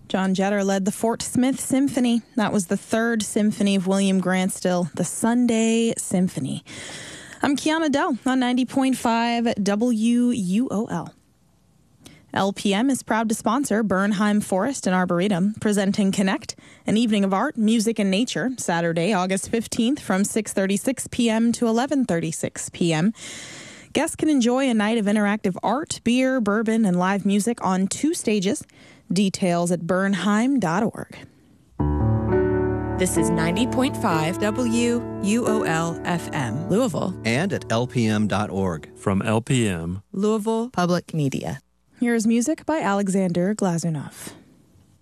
John Jetter led the Fort Smith Symphony. That was the third symphony of William Grant Still, the Sunday Symphony. I'm Kiana Dell on 90.5 WUOL. LPM is proud to sponsor Bernheim Forest and Arboretum, presenting Connect, an evening of art, music, and nature, Saturday, August 15th from 6:36 p.m. to 11:36 p.m. Guests can enjoy a night of interactive art, beer, bourbon, and live music on 2 stages. Details at bernheim.org. This is 90.5 WUOL FM, Louisville. And at lpm.org. From LPM, Louisville Public Media. Here is music by Alexander Glazunov.